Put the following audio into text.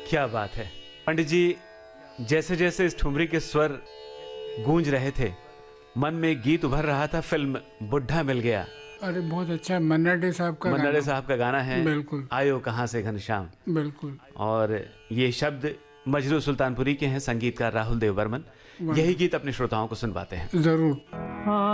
क्या बात है पंडित जी, जैसे जैसे इस ठुमरी के स्वर गूंज रहे थे, मन में एक गीत उभर रहा था, फिल्म बुढ़ा मिल गया। अरे बहुत अच्छा, मन्ना डे साहब का मन्ना डे गाना। साहब का गाना है, बिल्कुल आयो कहाँ से घनश्याम। बिल्कुल। और ये शब्द मजरू सुल्तानपुरी के हैं, संगीतकार राहुल देव बर्मन। वाह। यही गीत अपने श्रोताओं को सुनवाते हैं। जरूर।